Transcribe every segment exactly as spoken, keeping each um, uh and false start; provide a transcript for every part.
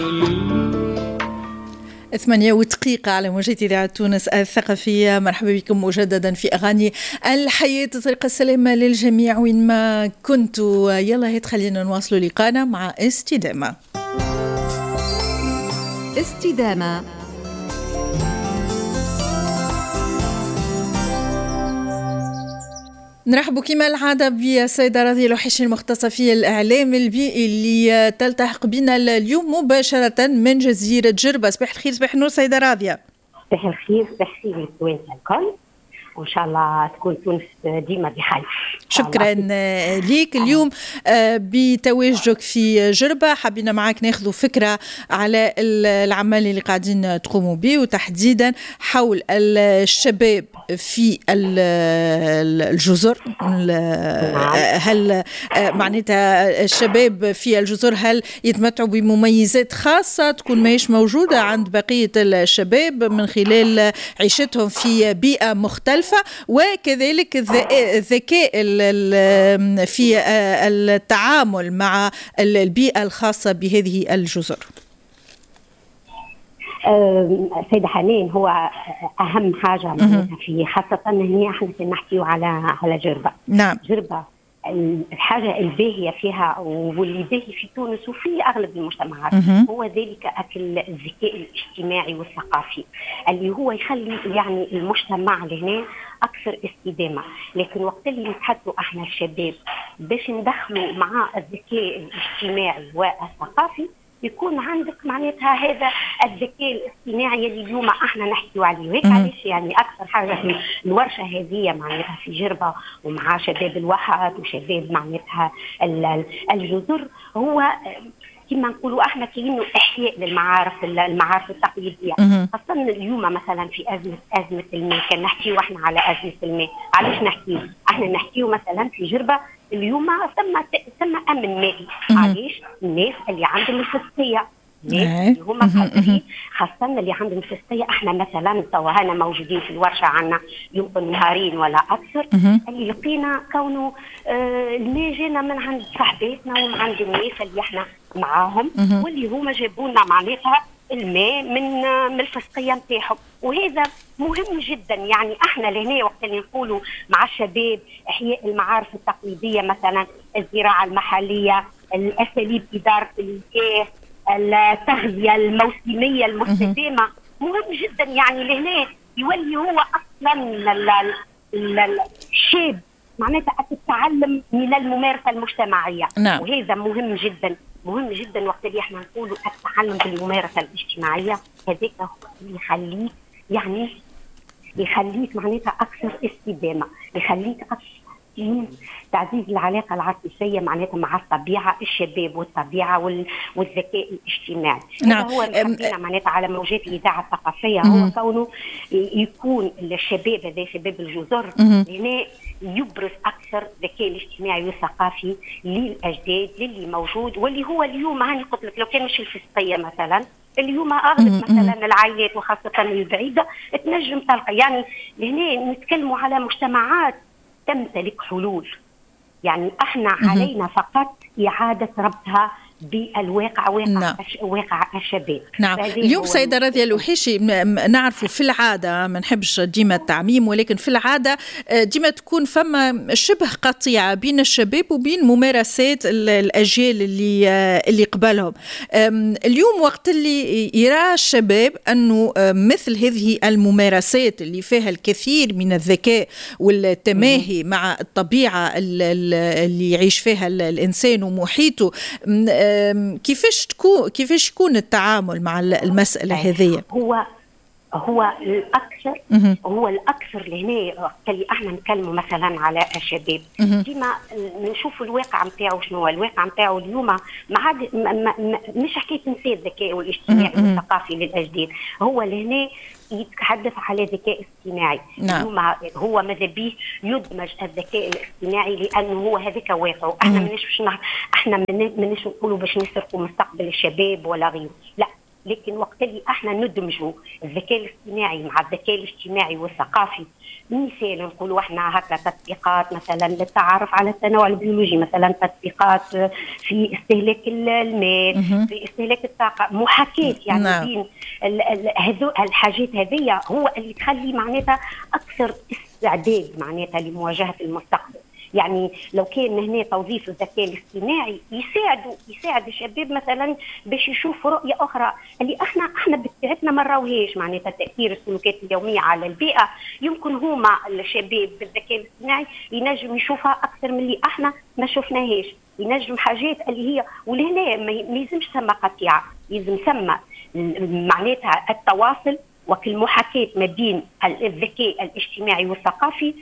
ثمانية ودقيقة على موجات إذاعة تونس الثقافية. مرحبا بكم مجددا في أغاني الحياة، طريق السلامة للجميع وين ما كنتوا. يلا هيت خلينا نواصلوا لقانا مع استدامة. استدامة نرحب كما العادة بالسيدة راضية الوحيشي المختصة في الإعلام البيئي اللي تلتحق بنا اليوم مباشرة من جزيرة جربة. صباح الخير، صباح النور سيدة راضية. صباح الخير، صباح الخير للتوانسة الكل، وإن شاء الله تكون تونس ديما بخير. شكرا ليك. اليوم بتواجدك في جربة حبينا معك ناخذ فكرة على العمل اللي قاعدين تقوموا به، وتحديدا حول الشباب في الجزر. هل معناتها الشباب في الجزر هل يتمتعوا بمميزات خاصة تكون ماهيش موجودة عند بقية الشباب من خلال عيشتهم في بيئة مختلفة، وكذلك الذكاء في التعامل مع البيئة الخاصة بهذه الجزر؟ سيدة حنين، هو أهم حاجة في خاصة هنا احنا نحكيو على على جربة. نعم. جربة الحاجة الباهية فيها واللي باهي في تونس وفي أغلب المجتمعات هو ذلك أكل الذكاء الاجتماعي والثقافي اللي هو يخلي يعني المجتمع لهنا أكثر استدامة. لكن وقت اللي نتحدثوا احنا الشباب باش ندخلوا مع الذكاء الاجتماعي والثقافي يكون عندك معناتها هذا الذكاء الاصطناعي اللي اليوم احنا نحكيو عليه. وهيك علاش يعني اكثر حاجه في الورشه هذه معناتها في جربه ومع شباب الواحات وشباب معناتها الجزر هو كما نقولوا احنا كأنه احياء للمعارف المعارف التقليديه، خاصه اليوم مثلا في ازمه ازمه الماء. كان نحكيو احنا على ازمه الماء، علاش نحكيو؟ احنا نحكيو مثلا في جربه اليوم ثم ثم امن مائي. علاش؟ الناس اللي عندهم الفسقيه، الناس اللي هما خاصين خاصه اللي عندهم الفسقيه. احنا مثلا توا هنا موجودين في الورشه عندنا يمكن نهارين ولا اكثر اللي لقينا كونه آه الماء جانا من عند صاحباتنا ومن عند الناس اللي احنا معاهم واللي هما جابوا لنا معناتها الماء من من الفسقيه نتاعهم. وهذا مهم جدا. يعني احنا لهنا وقت اللي نقولوا مع الشباب احياء المعارف التقليديه، مثلا الزراعه المحليه، الاساليب اداره المياه، التغذيه الموسميه المستدامه، مهم جدا. يعني لهنا يولي هو اصلا الشاب معناتها التعلم من الممارسه المجتمعيه. نعم. وهذا مهم جدا مهم جدا. وقت اللي احنا نقولوا التعلم بالممارسه الاجتماعيه هذاك هو اللي يخليك يعني يخليك معناتها اكثر استدامه، يخليك اكثر تعزيز العلاقه العاطفيه معناتها مع الطبيعه، الشباب والطبيعه والذكاء الاجتماعي. نعم. هو اللي معناتها على موجات الاذاعه الثقافيه هو كونه يكون الشباب هذا شباب الجزر هنا يبرز اكثر الذكاء الاجتماعي والثقافي للاجداد للي موجود واللي هو اليوم. هاني قلت لك لو كان مش الفسقيه مثلا اليوم اغلب مثلا العائلات وخاصه البعيده تنجم تلقى. يعني لهنا نتكلموا على مجتمعات تمتلك حلول، يعني احنا علينا فقط اعاده ربطها بالواقع، واقع نعم. واقع الشباب. نعم. اليوم سيدة راضية الوحيشي نعرفوا في العادة ما نحبش ديما التعميم، ولكن في العادة ديما تكون فما شبه قطيعة بين الشباب وبين ممارسات الأجيال اللي اللي قبلهم. اليوم وقت اللي يرى الشباب أنه مثل هذه الممارسات اللي فيها الكثير من الذكاء والتماهي مع الطبيعة اللي يعيش فيها الإنسان ومحيطه، كيفاش تكون كيفاش يكون التعامل مع المسألة هذه؟ هو هو الأكثر هو الأكثر لهنا اللي احنا نتكلموا مثلا على الشباب ديما نشوف الواقع نتاعو شنو هو. الواقع نتاعو اليوم ما عاد مش حكاية نساء الذكاء والاجتماعي والثقافي للأجداد، هو لهنا يتحدث على ذكاء اصطناعي. نعم. هو ماذا بيه يدمج الذكاء الاصطناعي لانه هو هذاك واقعه. احنا مانيش باش احنا مانيش نقولوا باش نسرقوا مستقبل الشباب ولا غيره، لا لكن وقت اللي احنا ندمجوا الذكاء الاصطناعي مع الذكاء الاجتماعي والثقافي، مثال نقولوا احنا هكا تطبيقات مثلا للتعرف على التنوع البيولوجي، مثلا تطبيقات في استهلاك الماء، في استهلاك الطاقه، محاكاه يعني نعم. بين هذو الحاجات هذيا هو اللي تخلي معناتها اكثر استعداد معناتها لمواجهه المستقبل. يعني لو كان هنا توظيف الذكاء الاصطناعي يساعدوا يساعد الشباب مثلا باش يشوفوا رؤيه اخرى اللي احنا احنا بطبيعتنا ما نراوهاش، معناتها تاثير السلوكيات اليوميه على البيئه يمكن هما الشباب بالذكاء الاصطناعي ينجم يشوفها اكثر من اللي احنا ما شفناهاش، ينجم حاجات اللي هي ولهنا ما يلزمش ثم قطيعه، يلزم ثم معناتها التواصل وكالمحاكاة ما بين الذكاء الاجتماعي والثقافي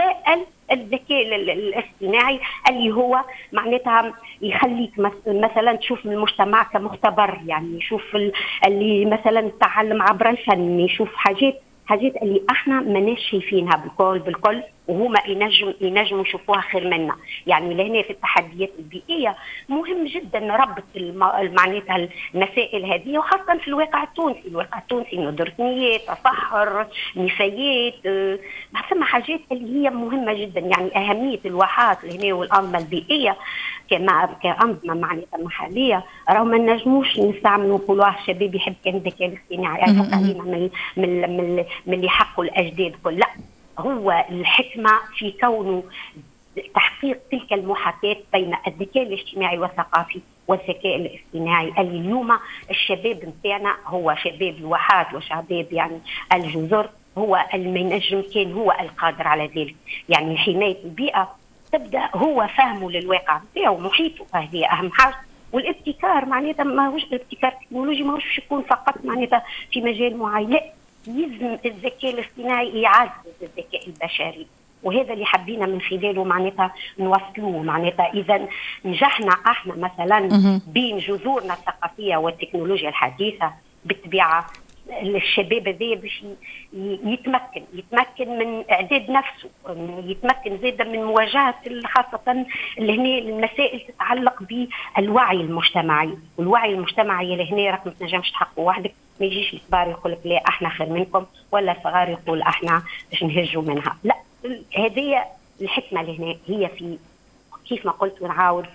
والذكاء الاصطناعي اللي هو معناتها يخليك مثلا تشوف المجتمع كمختبر، يعني يشوف اللي مثلا التعلم عبر الفن، يشوف حاجات حاجات اللي احنا ماناش شايفينها بالكل بالكل وهما ينجم ينجموا يشوفوها خير منا. يعني لهنا في التحديات البيئيه مهم جدا ربط معناتها المسائل هذه، وخاصه في الواقع التونسي، الواقع التونسي ندرتنيات، تصحر، نفايات، ما ثم حاجات اللي هي مهمه جدا. يعني اهميه الواحات لهنا والانظمه البيئيه كما كأنظمه معناتها محليه راهو ما نجموش نستعملوا نقولوا الشباب يحب كان الذكاء الاصطناعي يحق علينا من من من, من اللي حقوا الاجداد كل، لا، هو الحكمة في كونه تحقيق تلك المحاكاة بين الذكاء الاجتماعي والثقافي والذكاء الاصطناعي اللي اليوم الشباب نتاعنا هو شباب الواحات وشباب يعني الجزر هو المنجم كان هو القادر على ذلك. يعني حماية البيئة تبدأ هو فهمه للواقع نتاعو محيطه، هذه أهم حاجة. والابتكار معناتها ما هوش الابتكار التكنولوجي ما هوش يكون فقط معناتها في مجال معين، لا، يلزم الذكاء الاصطناعي يعزز الذكاء البشري، وهذا اللي حبينا من خلاله معناتها نوصلوه. معناتها اذا نجحنا احنا مثلا بين جذورنا الثقافيه والتكنولوجيا الحديثه بالطبيعه الشباب هذا باش يتمكن يتمكن من اعداد نفسه، يتمكن زاده من مواجهه خاصه اللي هنا المسائل تتعلق بالوعي المجتمعي، والوعي المجتمعي اللي هنا راك ما تنجمش تحققه وحدك. ما يجيش الكبار يقول لك لا احنا خير منكم، ولا الصغار يقول احنا باش نهجوا منها، لا، هذه الحكمه اللي هنا هي في كيف ما قلت ونعاود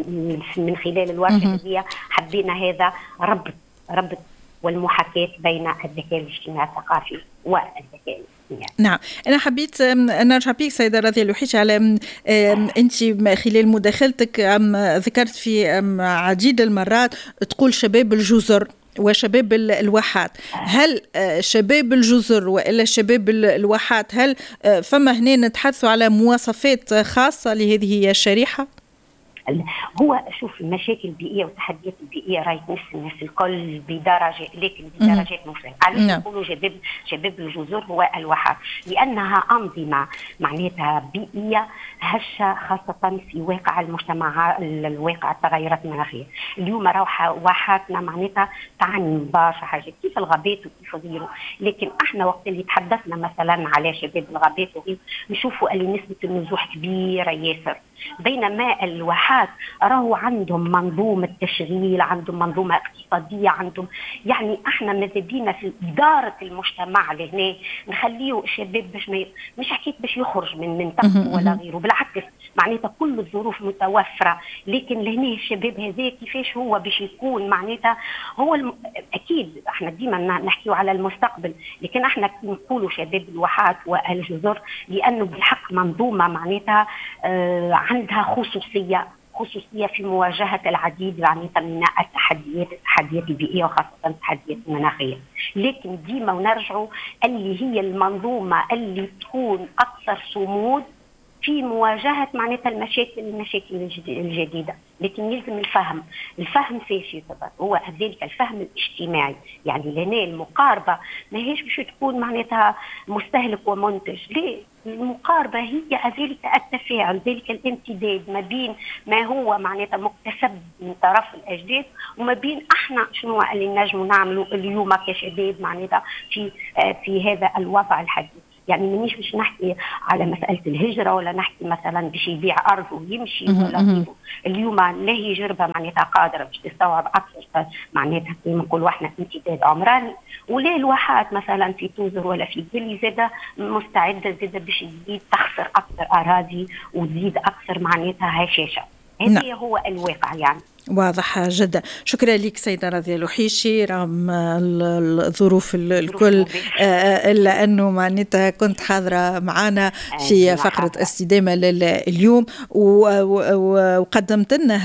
من خلال الورشه هذه حبينا هذا ربط ربط والمحاكاة بين الذكاء الاجتماعي الثقافي والذكاء الاصطناعي. نعم، أنا حبيت نرجع بيك سيدة راضية الوحيش على أنت خلال مداخلتك ذكرت في عديد المرات تقول شباب الجزر وشباب الواحات. هل شباب الجزر وإلا شباب الواحات هل فما هنا نتحدثوا على مواصفات خاصة لهذه الشريحة؟ هو شوف المشاكل البيئيه والتحديات البيئيه راهي تمس الناس الكل بدرجه، لكن بدرجات مختلفه. علاش نقولوا شباب شباب الجزر هو الواحات؟ لانها انظمه معناتها بيئيه هشه خاصه في واقع المجتمع، الواقع التغيرات المناخيه. اليوم راهو واحاتنا معناتها تعني برشا حاجات كيف الغابات وكيف غيره، لكن احنا وقت اللي تحدثنا مثلا على شباب الغابات وغيره نشوفوا اللي نسبه النزوح كبيره ياسر، بينما الواحات راهو عندهم منظومه تشغيل، عندهم منظومه اقتصاديه، عندهم يعني احنا ماذا بينا في اداره المجتمع لهنا نخليه الشباب باش ما مش حكيت باش يخرج من منطقته ولا غيره، بالعكس معناتها كل الظروف متوفره، لكن لهنا الشباب هذا كيفاش هو باش يكون معناتها هو الم... اكيد احنا ديما نحكيو على المستقبل، لكن احنا نقولوا شباب الواحات والجزر لانه بالحق منظومه معناتها آه عندها خصوصيه خصوصيه في مواجهه العديد معناتها من التحديات التحديات البيئيه وخاصه التحديات المناخيه، لكن ديما ونرجعوا اللي هي المنظومه اللي تكون اكثر صمود في مواجهه معناتها المشاكل المشاكل الجديده، لكن يلزم الفهم، الفهم فيش يعتبر هو ذلك الفهم الاجتماعي. يعني لهنا المقاربه ما هيش باش تكون معناتها مستهلك ومنتج، ليه؟ المقاربه هي ذلك التفاعل، ذلك الامتداد ما بين ما هو معناتها مكتسب من طرف الاجداد وما بين احنا شنو اللي نجموا نعملوا اليوم كشباب معناتها في في هذا الوضع الحديث. يعني مانيش باش نحكي على مساله الهجره ولا نحكي مثلا باش يبيع ارض ويمشي ولا اليوم لا هي جربه معناتها قادره باش تستوعب اكثر معناتها كما نقولوا احنا امتداد عمراني، ولا الواحات مثلا في توزر ولا في بلي زاده مستعده زاده باش تزيد تخسر اكثر اراضي وتزيد اكثر معناتها هشاشه. هذا هو الواقع يعني. واضح جدا. شكرا لك سيدة راضية الوحيشي رغم الظروف الكل إلا أنه معناتها كنت حاضرة معنا في فقرة استدامة اليوم وقدمت لنا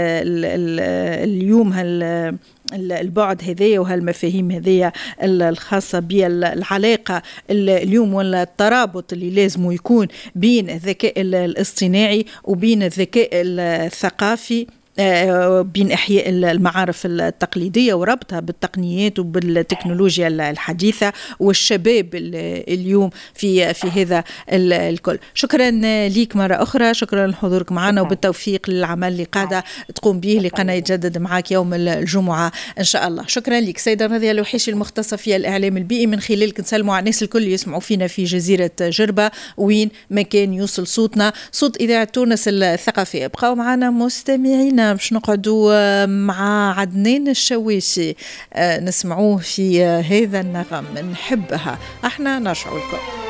اليوم هال البعد هذية وهالمفاهيم هذية الخاصة بالعلاقة اليوم ولا الترابط اللي لازم يكون بين الذكاء الاصطناعي وبين الذكاء الثقافي، بين إحياء المعارف التقليدية وربطها بالتقنيات وبالتكنولوجيا الحديثة والشباب اليوم في في هذا الكل. شكرا ليك مرة أخرى، شكرا لحضورك معنا وبالتوفيق للعمل اللي قاعدة تقوم به اللي قنا يتجدد معك يوم الجمعة إن شاء الله. شكرا ليك سيدة راضية الوحيشي المختصة في الإعلام البيئي، من خلالك نسلموا على الناس الكل يسمعوا فينا في جزيرة جربة وين ما كان يوصل صوتنا، صوت إذاعة تونس الثقافية. بقوا معنا مستمعينا باش نقعدوا مع عدنان الشواشي نسمعوه في هذا النغم نحبها. احنا نرجعوا لكم.